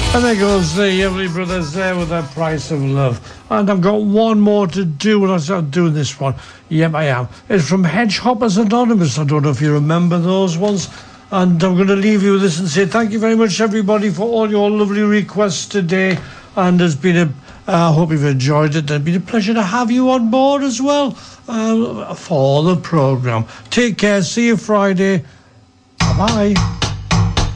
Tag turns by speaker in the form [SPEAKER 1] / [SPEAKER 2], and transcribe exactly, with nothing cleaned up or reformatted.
[SPEAKER 1] And there goes the Everly Brothers there with their Price of Love. And I've got one more to do, and I'll start doing this one. Yep, I am. It's from Hedgehoppers Anonymous. I don't know if you remember those ones. And I'm going to leave you with this and say thank you very much, everybody, for all your lovely requests today. And it's been a, I uh, hope you've enjoyed it. It's been a pleasure to have you on board as well uh, for the programme. Take care. See you Friday. Bye-bye.